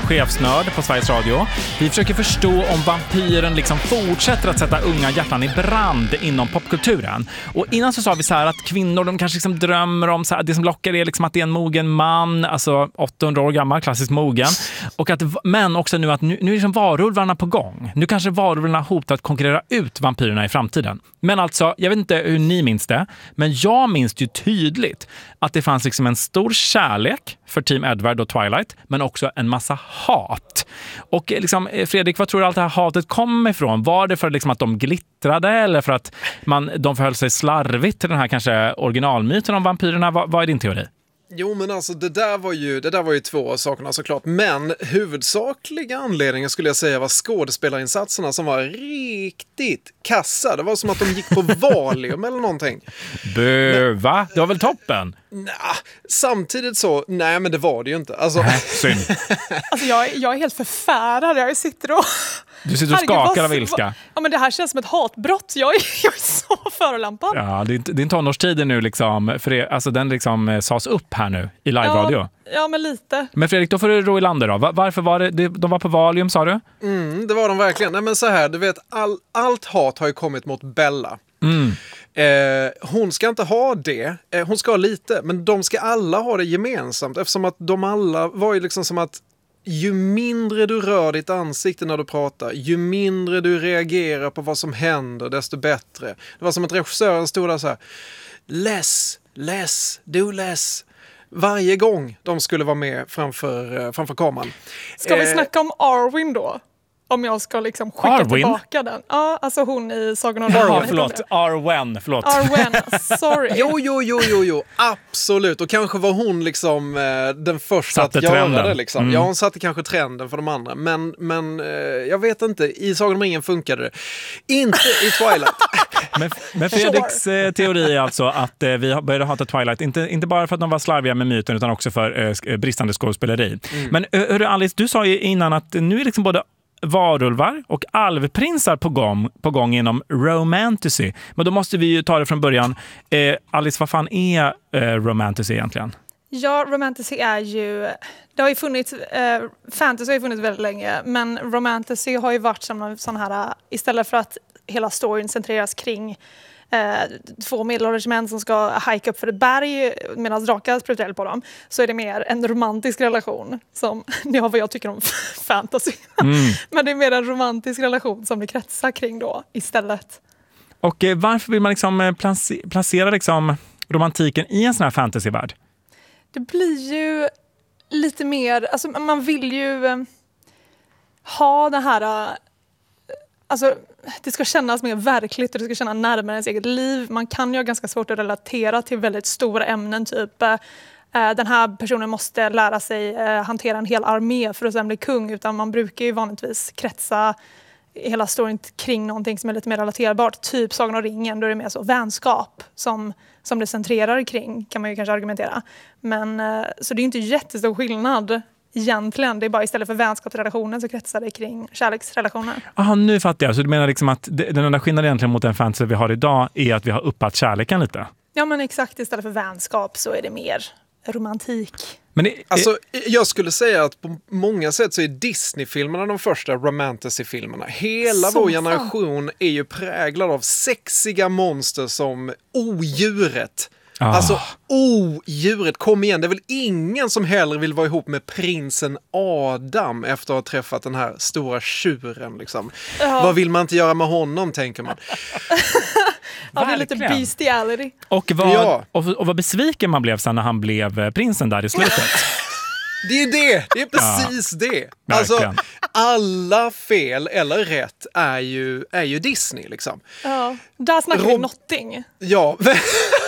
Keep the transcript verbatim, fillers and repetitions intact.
chefsnörd på Sveriges Radio. Vi försöker förstå om vampyren liksom fortsätter att sätta unga hjärtan i brand inom popkulturen. Och innan så sa vi så här att kvinnor, de kanske liksom drömmer om så här, det som lockar är liksom att det är en mogen man, alltså åttahundra år gammal, klassiskt mogen. Och att, men också nu att nu, nu är liksom varulvarna på gång. Nu kanske varulvarna hotar att konkurrera ut vampyrerna i framtiden. Men alltså, jag vet inte hur ni minns det, men jag minns ju tydligt att det fanns liksom en stor kärlek för Team Edward och Twilight, men också en massa hat. Och liksom, Fredrik, vad tror du allt det här hatet kom ifrån? Var det för liksom att de glittrade eller för att man, de förhöll sig slarvigt till den här kanske originalmyten om vampyrerna? Vad, vad är din teori? Jo, men alltså det där var ju, det där var ju två sakerna såklart. Men huvudsakliga anledningen skulle jag säga var skådespelarinsatserna som var riktigt kassa. Det var som att de gick på Valium eller någonting. Bö, va? Det var väl toppen? Nah, samtidigt så, nej men det var det ju inte. Alltså, nej, synd. Alltså jag, jag är helt förfärad. Jag sitter och... Du sitter och skakar av ilska. Ja, men det här känns som ett hatbrott. Jag är, jag är så förolämpad. Ja, din, din tonårstid är nu liksom, för det, alltså den liksom sas upp här nu i live-radio. Ja, ja, men lite. Men Fredrik, då får du ro i landet då. Var, varför var det, de var på Valium, sa du? Mm, det var de verkligen. Nej men så här, du vet, all, allt hat har ju kommit mot Bella. Mm. Eh, hon ska inte ha det. Eh, hon ska ha lite, men de ska alla ha det gemensamt. Eftersom att de alla var ju liksom som att ju mindre du rör ditt ansikte när du pratar, ju mindre du reagerar på vad som händer, desto bättre. Det var som att regissören stod där så här: less, less, do less. Varje gång de skulle vara med framför, framför kameran. Ska vi eh, snacka om Arwen då? Om jag ska liksom skicka Arwen? tillbaka den. Ja, alltså hon i Sagan om Ja, ringen. förlåt. Arwen, förlåt. Arwen, sorry. Jo, jo, jo, jo, jo, absolut. Och kanske var hon liksom eh, den första satte att göra trenden. det. Liksom. Mm. Ja, hon satte kanske trenden för de andra. Men, men eh, jag vet inte, i Sagan om ringen funkade det. Inte i Twilight. Men, men Fredriks eh, teori är alltså att eh, vi började hata Twilight, inte, inte bara för att de var slarviga med myten utan också för eh, bristande skådespeleri. Mm. Men hörru Alice, du sa ju innan att nu är liksom både varulvar och alvprinsar på gång, på gång inom romantasy. Men då måste vi ju ta det från början. Eh, Alice, vad fan är eh, romantasy egentligen? Ja, romantasy är ju... Det har ju funnits... Eh, fantasy har ju funnits väldigt länge, men romantasy har ju varit som en sån här... Istället för att hela storyn centreras kring eh, två medelålders män som ska hike upp för ett berg medan drakar sprutar på dem, så är det mer en romantisk relation som, ni har vad jag tycker om fantasy. Mm. Men det är mer en romantisk relation som det kretsar kring då istället. Och eh, varför vill man liksom place- placera liksom romantiken i en sån här fantasyvärld? Det blir ju lite mer, alltså man vill ju eh, ha det här, eh, alltså det ska kännas mer verkligt och det ska kännas närmare ens eget liv. Man kan ju ha ganska svårt att relatera till väldigt stora ämnen, typ eh, den här personen måste lära sig eh, hantera en hel armé för att sen bli kung, utan man brukar ju vanligtvis kretsa hela storyn kring någonting som är lite mer relaterbart, typ Sagan om ringen, då är det mer så vänskap som, som det centrerar kring, kan man ju kanske argumentera. Men eh, så det är ju inte jättestor skillnad egentligen, det är bara istället för vänskapsrelationen så kretsar det kring kärleksrelationer. Aha, nu fattar jag. Så du menar liksom att det, den enda skillnaden egentligen mot den fantasy vi har idag är att vi har uppat kärleken lite? Ja, men exakt, istället för vänskap så är det mer romantik. Men det, alltså, jag skulle säga att på många sätt så är Disney-filmerna de första romantasy-filmerna. Hela så vår generation fan. är ju präglad av sexiga monster som odjuret. Ah. Alltså, odjuret, kom igen. Det är väl ingen som hellre vill vara ihop med prinsen Adam efter att ha träffat den här stora tjuren. Liksom. Ja. Vad vill man inte göra med honom, tänker man. Ja, det är lite bestiality. Och vad, ja. och, och vad besviken man blev sen när han blev prinsen där i slutet. Det är det, det är precis ja, det. Alltså, alla fel eller rätt är ju, är ju Disney liksom. Ja, där snackar Rob- vi notting. Ja,